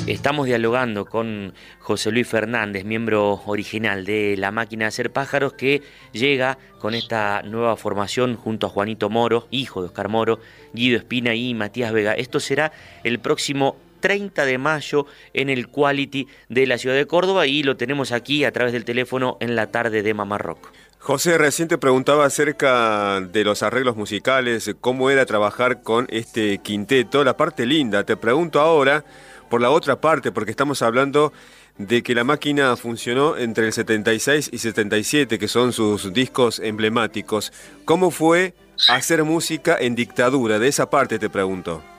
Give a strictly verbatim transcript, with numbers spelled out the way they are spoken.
Estamos dialogando con José Luis Fernández, miembro original de La Máquina de Hacer Pájaros, que llega con esta nueva formación junto a Juanito Moro, hijo de Oscar Moro, Guido Espina y Matías Vega. Esto será el próximo treinta de mayo en el Quality de la ciudad de Córdoba y lo tenemos aquí a través del teléfono en la tarde de Mamá Rock. José, recién te preguntaba acerca de los arreglos musicales, cómo era trabajar con este quinteto, la parte linda. Te pregunto ahora por la otra parte, porque estamos hablando de que La Máquina funcionó entre el setenta y seis y setenta y siete, que son sus discos emblemáticos. ¿Cómo fue hacer música en dictadura? De esa parte te pregunto.